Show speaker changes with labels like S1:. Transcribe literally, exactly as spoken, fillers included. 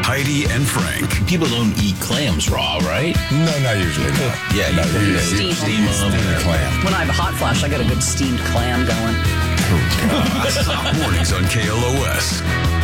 S1: Heidi and Frank.
S2: People don't eat clams raw, right?
S3: No, not usually. No.
S2: Yeah,
S3: no,
S2: you, you
S3: usually
S2: steam, steam them.
S3: Steam clam.
S4: When I have a hot flash, I got a good steamed clam going.
S1: Mornings on K L O S.